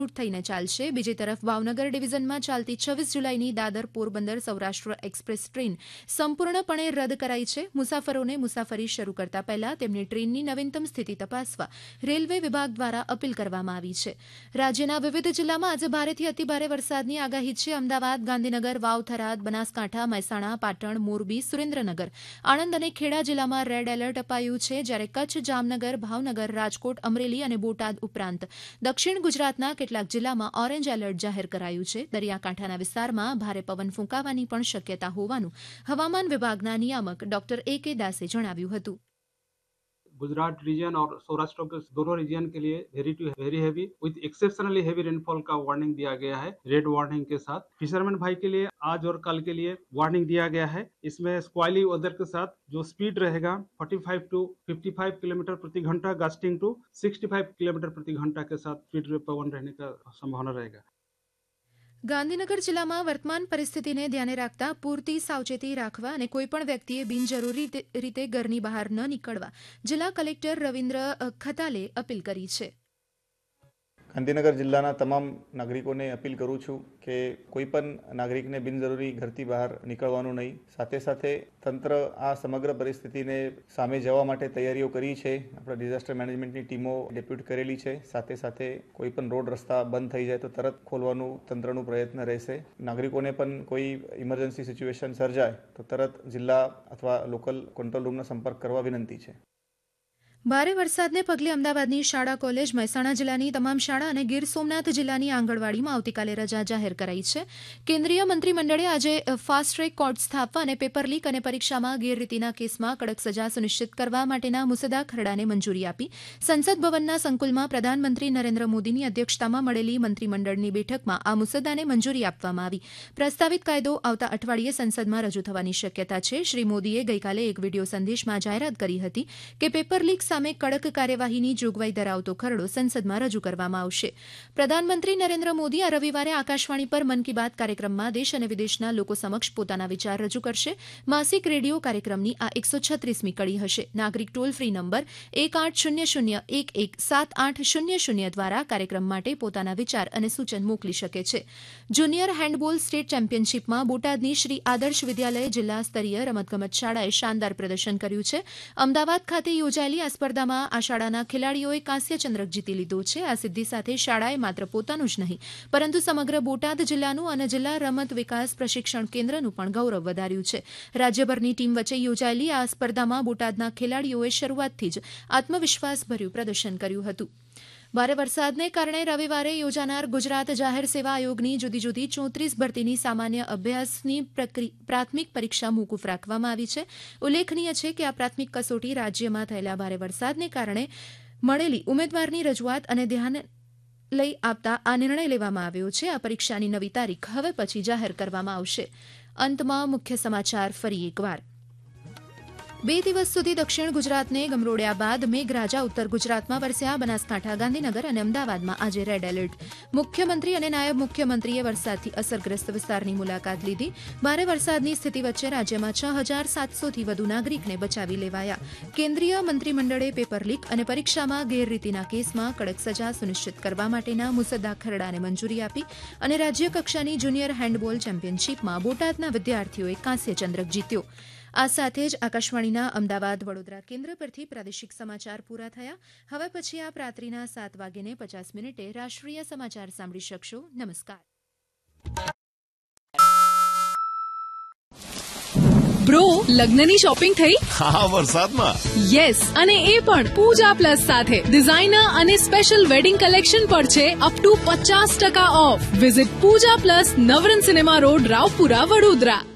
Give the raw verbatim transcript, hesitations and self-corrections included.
થઈને ચાલશે. બીજી તરફ ભાવનગર ડિવિઝનમાં ચાલતી છવ્વીસ જુલાઈની દાદર પોરબંદર સૌરાષ્ટ્ર એક્સપ્રેસ ટ્રેન સંપૂર્ણપણે રદ કરાઈ છે. મુસાફરોને મુસાફરી શરૂ કરતા પહેલા તેમની ટ્રેનની નવીનતમ સ્થિતિ તપાસવા રેલવે વિભાગ દ્વારા અપીલ કરવામાં આવી છે. રાજ્યના વિવિધ જિલ્લામાં આજે ભારેથી અતિભારે વરસાદની આગાહી છે. અમદાવાદ, ગાંધીનગર, વાવ, થરાદ, બનાસકાંઠા, મહેસાણા, પાટણ, મોરબી, સુરેન્દ્રનગર, આણંદ અને ખેડા જિલ્લામાં રેડ એલર્ટ અપાયું છે. જ્યારે કચ્છ, જામનગર, ભાવનગર, રાજકોટ, અમરેલી અને બોટાદ ઉપરાંત દક્ષિણ ગુજરાતના કેટલાક જિલ્લામાં ઓરેન્જ એલર્ટ જાહેર કરાયું છે. દરિયાકાંઠાના વિસ્તારમાં ભારે પવન ફૂંકાવાની પણ શક્યતા હોવાનું હવામાન વિભાગના નિયામક ડોક્ટર એ કે દાસે જણાવ્યું હતું. गुजरात रीजन और सौराष्ट्र के दोनों रीजन के लिए very to very heavy with exceptionally heavy rainfall का वार्निंग दिया गया है रेड वार्निंग के साथ. फिशरमैन भाई के लिए आज और कल के लिए वार्निंग दिया गया है. इसमें स्क्वाइली वेदर के साथ जो स्पीड रहेगा पैंतालीस टू पचपन किलोमीटर प्रति घंटा, गस्टिंग टू पैंसठ किलोमीटर प्रति घंटा के साथ स्पीड पवन रहने का संभावना रहेगा. ગાંધીનગર જિલ્લામાં વર્તમાન પરિસ્થિતિને ધ્યાને રાખતા પૂરતી સાવચેતી રાખવા અને કોઈપણ વ્યક્તિએ બિનજરૂરી રીતે ઘરની બહાર ન નીકળવા જિલ્લા કલેક્ટર રવિન્દ્ર ખતાલે અપીલ કરી છે. ગાંધીનગર જિલ્લાના તમામ નાગરિકોને અપીલ કરું છું કે કોઈ પણ નાગરિકને બિનજરૂરી ઘરથી બહાર નીકળવાનું નહીં. સાથે સાથે તંત્ર આ સમગ્ર પરિસ્થિતિને સામે જવા માટે તૈયારીઓ કરી છે. આપણા ડિઝાસ્ટર મેનેજમેન્ટની ટીમો ડેપ્યુટ કરેલી છે. સાથે સાથે કોઈ પણ રોડ રસ્તા બંધ થઈ જાય તો તરત ખોલવાનું તંત્રનું પ્રયત્ન રહેશે. નાગરિકોને પણ કોઈ ઇમરજન્સી સિચ્યુએશન સર્જાય તો તરત જિલ્લા અથવા લોકલ કંટ્રોલ રૂમનો સંપર્ક કરવા વિનંતી છે. ભારે વરસાદને પગલે અમદાવાદની શાળા કોલેજ, મહેસાણા જિલ્લાની તમામ શાળા અને ગીર સોમનાથ જિલ્લાની આંગણવાડીમાં આવતીકાલે રજા જાહેર કરાઈ છે. કેન્દ્રીય મંત્રીમંડળે આજે ફાસ્ટ ટ્રેક કોર્ટ સ્થાપવા અને પેપર લીક અને પરીક્ષામાં ગેરરીતિના કેસમાં કડક સજા સુનિશ્ચિત કરવા માટેના મુસદ્દા ખરડાને મંજૂરી આપી. સંસદ ભવનના સંકુલમાં પ્રધાનમંત્રી નરેન્દ્ર મોદીની અધ્યક્ષતામાં મળેલી મંત્રીમંડળની બેઠકમાં આ મુસદ્દાને મંજૂરી આપવામાં આવી. પ્રસ્તાવિત કાયદો આવતા અઠવાડિયે સંસદમાં રજૂ થવાની શક્યતા છે. શ્રી મોદીએ ગઈકાલે એક વિડીયો સંદેશમાં જાહેરાત કરી હતી કે પેપર લીક સામે કડક કાર્યવાહીની જોગવાઈ ધરાવતો ખરડો સંસદમાં રજૂ કરવામાં આવશે. પ્રધાનમંત્રી નરેન્દ્ર મોદી આ રવિવારે આકાશવાણી પર મન કી બાત કાર્યક્રમમાં દેશ અને વિદેશના લોકો સમક્ષ પોતાના વિચાર રજૂ કરશે. માસિક રેડિયો કાર્યક્રમની આ એકસો છત્રીસમી કડી હશે. નાગરિક ટોલ ફ્રી નંબર એક આઠ શૂન્ય શૂન્ય એક એક સાત આઠ શૂન્ય શૂન્ય દ્વારા કાર્યક્રમ માટે પોતાના વિચાર અને સૂચન મોકલી શકે છે. જુનિયર હેન્ડબોલ સ્ટેટ ચેમ્પિયનશીપમાં બોટાદની શ્રી આદર્શ વિદ્યાલય જિલ્લા સ્તરીય રમતગમત શાળાએ શાનદાર પ્રદર્શન કર્યું છે. અમદાવાદ ખાતે યોજાયેલી આ સ્પર્ધામાં આ શાળાના ખેલાડીઓએ કાંસ્ય ચંદ્રક જીતી લીધો છે. આ સિદ્ધિ સાથે શાળાએ માત્ર પોતાનું જ નહીં પરંતુ સમગ્ર બોટાદ જિલ્લાનું અને જિલ્લા રમત વિકાસ પ્રશિક્ષણ કેન્દ્રનું પણ ગૌરવ વધાર્યું છે. રાજ્યભરની ટીમ વચ્ચે યોજાયેલી આ સ્પર્ધામાં બોટાદના ખેલાડીઓએ શરૂઆતથી જ આત્મવિશ્વાસભર્યું પ્રદર્શન કર્યું હતું. ભારે વરસાદને કારણે રવિવારે યોજાનાર ગુજરાત જાહેર સેવા આયોગની જુદી જુદી ચોત્રીસ ભરતીની સામાન્ય અભ્યાસની પ્રાથમિક પરીક્ષા મોકૂફ રાખવામાં આવી છે. ઉલ્લેખનીય છે કે આ પ્રાથમિક કસોટી રાજ્યમાં થયેલા ભારે વરસાદને કારણે મળેલી ઉમેદવારની રજૂઆત અને ધ્યાન લઈ આપતા આ નિર્ણય લેવામાં આવ્યો છે. આ પરીક્ષાની નવી તારીખ હવે પછી જાહેર કરવામાં આવશે. અંતમાં મુખ્ય સમાચાર ફરી એકવાર. બે દિવસ સુધી દક્ષિણ ગુજરાતને ગમરોડ્યા બાદ મેઘરાજા ઉત્તર ગુજરાતમાં વરસ્યા. બનાસકાંઠા, ગાંધીનગર અને અમદાવાદમાં આજે રેડ એલર્ટ. મુખ્યમંત્રી અને નાયબ મુખ્યમંત્રીએ વરસાદથી અસરગ્રસ્ત વિસ્તારની મુલાકાત લીધી. ભારે વરસાદની સ્થિતિ વચ્ચે રાજ્યમાં છ હજાર સાતસોથી વધુ નાગરિકને બચાવી લેવાયા. કેન્દ્રીય મંત્રીમંડળે પેપર લીક અને પરીક્ષામાં ગેરરીતિના કેસમાં કડક સજા સુનિશ્ચિત કરવા માટેના મુસદ્દા ખરડાને મંજૂરી આપી. અને રાજ્યકક્ષાની જુનિયર હેન્ડબોલ ચેમ્પિયનશીપમાં બોટાદના વિદ્યાર્થીઓએ કાંસ્ય ચંદ્રક જીત્યો. આ સાથે જ આકાશવાણીના અમદાવાદ વડોદરા કેન્દ્ર પરથી પ્રાદેશિક સમાચાર પૂરા થયા. હવે પછી આપ રાત્રિના સાત વાગ્યે પચાસ મિનિટે રાષ્ટ્રીય સમાચાર સાંભળી શકશો. નમસ્કાર. બ્રો, લગ્નની શોપિંગ થઈ? હા, વરસાદમાં. યસ, અને એ પણ પૂજા પ્લસ સાથે. ડિઝાઇનર અને સ્પેશિયલ વેડિંગ કલેક્શન પર છે અપ ટુ પચાસ ટકા of. Visit Pooja plus, Navrang cinema road, Raopura, Vadodara.